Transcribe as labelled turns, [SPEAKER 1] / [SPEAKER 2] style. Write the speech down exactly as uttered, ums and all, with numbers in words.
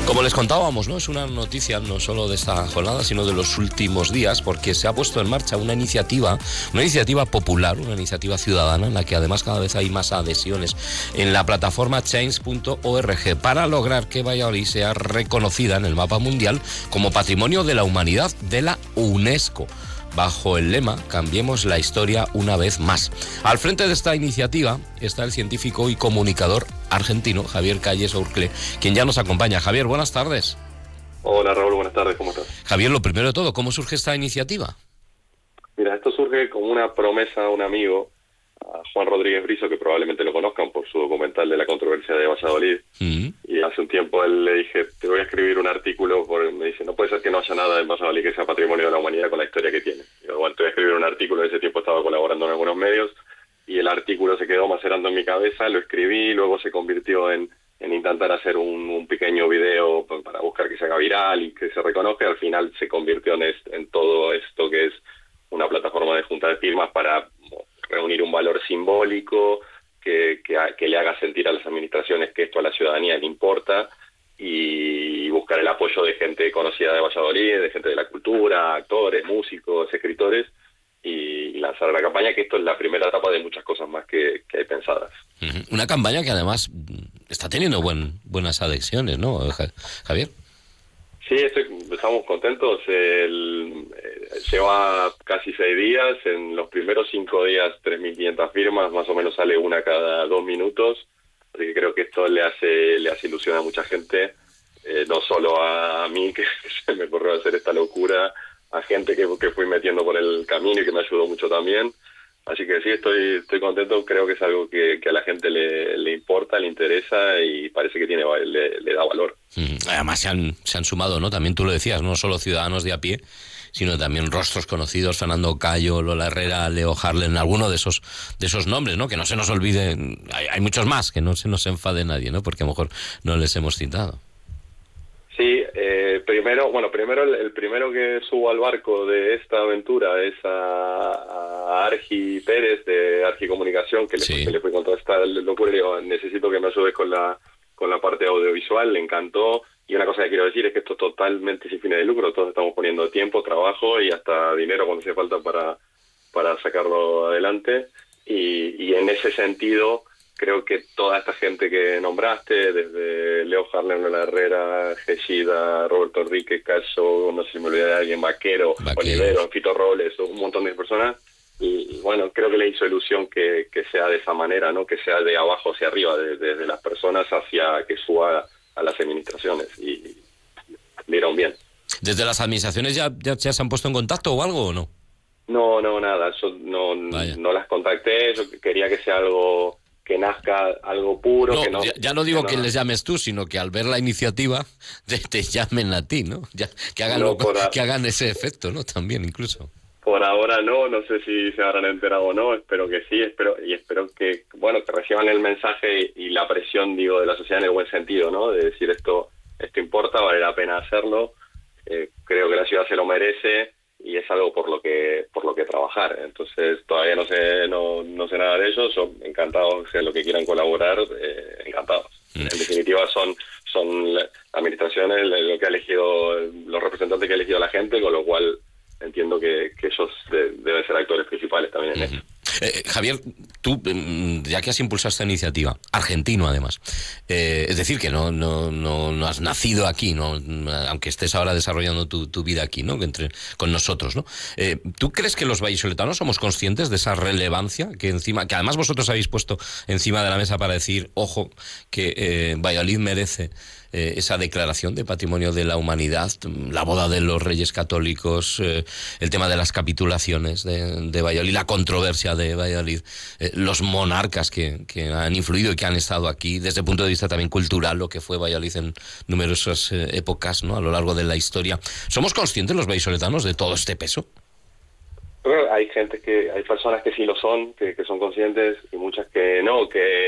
[SPEAKER 1] Como les contábamos, ¿no? Es una noticia no solo de esta jornada, sino de los últimos días, porque se ha puesto en marcha una iniciativa, una iniciativa popular, una iniciativa ciudadana, en la que además cada vez hay más adhesiones en la plataforma change punto org para lograr que Valladolid sea reconocida en el mapa mundial como Patrimonio de la Humanidad de la UNESCO, bajo el lema "Cambiemos la historia una vez más". Al frente de esta iniciativa está el científico y comunicador argentino Javier Calles Urcle, quien ya nos acompaña. Javier, buenas tardes.
[SPEAKER 2] Hola Raúl, buenas tardes, ¿cómo estás?
[SPEAKER 1] Javier, lo primero de todo, ¿cómo surge esta iniciativa?
[SPEAKER 2] Mira, esto surge como una promesa a un amigo, a Juan Rodríguez Brizo, que probablemente lo conozcan por su documental de la controversia de Valladolid. Uh-huh. Y hace un tiempo a él le dije, te voy a escribir un artículo, porque me dice, no puede ser que no haya nada en Valladolid que sea patrimonio de la humanidad con la historia que tiene. Y yo, bueno, te voy a escribir un artículo, en ese tiempo estaba colaborando en algunos medios, y el artículo se quedó macerando en mi cabeza, lo escribí, luego se convirtió en, en intentar hacer un, un pequeño video para buscar que se haga viral y que se reconozca, y al final se convirtió en, est- en todo esto que es una plataforma de junta de firmas para reunir un valor simbólico que, que, que le haga sentir a las administraciones que esto a la ciudadanía le importa, y buscar el apoyo de gente conocida de Valladolid, de gente de la cultura, actores, músicos, escritores, y lanzar la campaña, que esto es la primera etapa de muchas cosas más que, que hay pensadas.
[SPEAKER 1] Una campaña que además está teniendo buen, buenas adhesiones, ¿no, Javier?
[SPEAKER 2] Sí, estoy, estamos contentos. El, eh, lleva casi seis días. En los primeros cinco días, tres mil quinientas firmas, más o menos sale una cada dos minutos. Así que creo que esto le hace le hace ilusión a mucha gente, eh, no solo a, a mí, que se me ocurrió hacer esta locura, a gente que, que fui metiendo por el camino y que me ayudó mucho también. Así que sí, estoy estoy contento. Creo que es algo que, que a la gente le, le importa, le interesa y parece que tiene le, le da valor.
[SPEAKER 1] Además se han, se han sumado, ¿no? También tú lo decías, no solo ciudadanos de a pie, sino también rostros conocidos, Fernando Cayo, Lola Herrera, Leo Harlem, alguno de esos de esos nombres, ¿no? Que no se nos olviden, hay, hay muchos más, que no se nos enfade nadie, ¿no? Porque a lo mejor no les hemos citado.
[SPEAKER 2] Sí, eh, primero, bueno, primero el, el primero que subo al barco de esta aventura es a, a Argi Pérez de Argi Comunicación, que, sí. le, que le fui con toda esta locura y le digo, necesito que me ayudes con la con la parte audiovisual, le encantó. Y una cosa que quiero decir es que esto es totalmente sin fines de lucro, todos estamos poniendo tiempo, trabajo y hasta dinero cuando hace falta para, para sacarlo adelante. Y, y en ese sentido, creo que toda esta gente que nombraste, desde Leo Harlem, Lola Herrera, Gessida, Roberto Enrique, Caso, no sé si me olvidé de alguien, Vaquero, Vaquero. Olivero, Fito Robles, un montón de personas. Y bueno, creo que le hizo ilusión que, que sea de esa manera, ¿no? Que sea de abajo hacia arriba, desde de las personas hacia que suba a las administraciones, y vieron bien.
[SPEAKER 1] ¿Desde las administraciones ya, ya, ya se han puesto en contacto o algo o no?
[SPEAKER 2] No, no, nada, yo no, no las contacté, yo quería que sea algo que nazca, algo puro.
[SPEAKER 1] No,
[SPEAKER 2] que no
[SPEAKER 1] ya, ya no digo que,
[SPEAKER 2] que
[SPEAKER 1] no,
[SPEAKER 2] les
[SPEAKER 1] llames tú, sino que al ver la iniciativa te, te llamen a ti, ¿no? Ya, que, hagan
[SPEAKER 2] no
[SPEAKER 1] lo, a... que hagan ese efecto, ¿no? También incluso.
[SPEAKER 2] Por ahora no, no sé si se habrán enterado o no, espero que sí, espero y espero que, bueno, que reciban el mensaje y la presión, digo, de la sociedad en el buen sentido, ¿no? De decir esto esto importa, vale la pena hacerlo, eh, creo que la ciudad se lo merece y es algo por lo que por lo que trabajar. Entonces todavía no sé no, no sé nada de eso, son encantados, sea lo que quieran colaborar, eh, encantados. Mm. En definitiva son son administraciones lo que ha elegido, los representantes que ha elegido la gente, con lo cual entiendo que, que ellos de, deben ser actores principales también en uh-huh. esto.
[SPEAKER 1] Eh, Javier, tú, ya que has impulsado esta iniciativa, argentino además, eh, es decir, que no, no, no, no has nacido aquí, no, aunque estés ahora desarrollando tu, tu vida aquí, ¿no? Entre, con nosotros, ¿no? Eh, ¿Tú crees que los vallisoletanos somos conscientes de esa relevancia que encima, que además vosotros habéis puesto encima de la mesa para decir, ojo, que eh, Valladolid merece eh, esa declaración de Patrimonio de la Humanidad, la boda de los Reyes Católicos, eh, el tema de las capitulaciones de, de Valladolid, la controversia de Valladolid, eh, los monarcas que, que han influido y que han estado aquí, desde el punto de vista también cultural, lo que fue Valladolid en numerosas eh, épocas, ¿no? A lo largo de la historia. ¿Somos conscientes los vallisoletanos de todo este peso?
[SPEAKER 2] Hay gente que, hay personas que sí lo son, que, que son conscientes, y muchas que no, que